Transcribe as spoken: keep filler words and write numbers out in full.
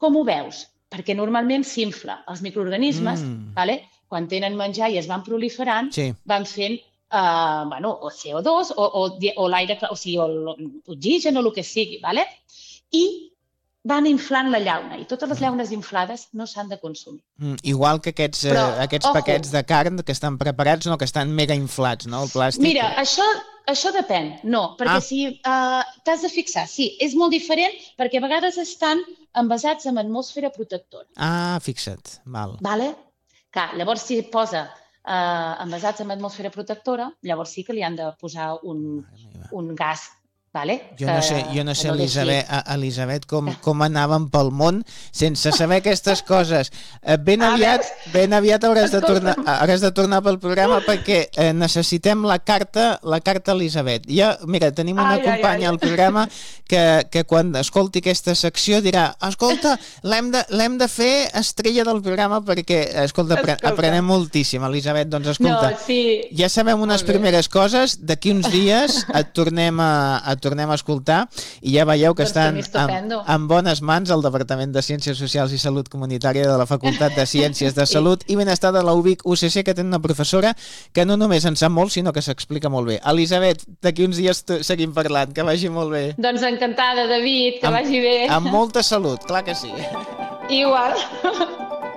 com ho veus? Perquè normalment s'infla. Els microorganismes, Mm. vale? Quan tenen menjar i es van proliferant, Sí. van fent uh, bueno, o C O dos o, o, o l'aire, o sigui, l'oxigen o el que sigui, vale? I van inflant la llauna, i totes les llaunes inflades no s'han de consumir. Mm, igual que aquests, Però, eh, aquests ojo. paquets de carn que estan preparats, no, que estan mega inflats, no, el plàstic. Mira, això, això depèn, no, perquè Ah. si uh, t'has de fixar, sí, és molt diferent perquè a vegades estan envasats amb atmosfera protectora. Ah, fixa't, val. Vale? Clar, llavors si posa uh, envasats amb atmosfera protectora, llavors sí que li han de posar un, un gas. Vale? Jo no sé, jo no sé no Elisabet, Elisabet com, com anàvem pel món sense saber aquestes coses. Ben aviat, ben aviat hauràs de tornar, hauràs de tornar pel programa perquè eh, necessitem la carta, la carta Elisabet. Ja, mira, tenim una ai, companya ai, ai. al programa que, que quan escolti aquesta secció dirà, escolta, l'hem de, l'hem de fer estrella del programa perquè, escolta, escolta. aprenem moltíssim, Elisabet. Doncs escolta, no, sí. ja sabem unes primeres coses, d'aquí uns dies et tornem a, a tornem a escoltar i ja veieu que estan en, en bones mans al Departament de Ciències Socials i Salut Comunitària de la Facultat de Ciències de Salut i Benestar de la U B I C U C C, que té una professora que no només en sap molt, sinó que s'explica molt bé. Elisabet, d'aquí uns dies seguim parlant, que vagi molt bé. Doncs encantada, David, que amb, vagi bé. Amb molta salut, clar que sí. Igual.